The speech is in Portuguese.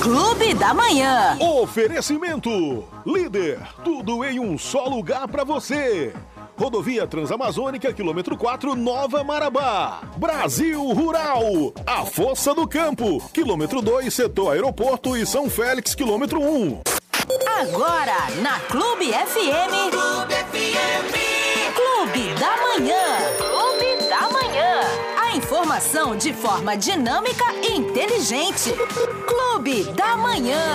Clube da Manhã. Oferecimento. Líder, tudo em um só lugar pra você. Rodovia Transamazônica, quilômetro 4, Nova Marabá. Brasil Rural, a Força do Campo, quilômetro 2, setor aeroporto e São Félix, quilômetro 1. Agora, na Clube FM. Clube FM. Clube da Manhã. Clube da Manhã. A informação de forma dinâmica e inteligente. Clube da Manhã.